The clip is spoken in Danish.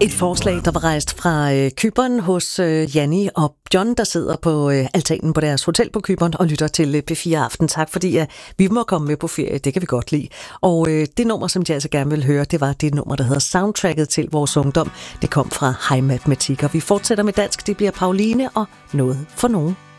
Et forslag, der var rejst fra Cypern hos Janni og John, der sidder på altanen på deres hotel på Cypern og lytter til P4 Aften. Tak fordi vi må komme med på ferie, det kan vi godt lide. Og det nummer, som jeg altså gerne vil høre, det var det nummer, der hedder Soundtracket til vores ungdom. Det kom fra High Matematik, og vi fortsætter med dansk. Det bliver Pauline og Noget for nogen.